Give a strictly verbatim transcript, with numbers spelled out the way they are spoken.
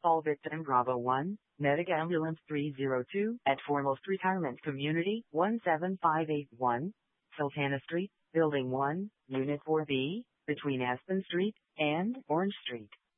All victim Bravo one, Medic Ambulance three zero two, at Foremost Retirement Community, one seven five eight one, Sultana Street, Building one, Unit four B, between Aspen Street and Orange Street.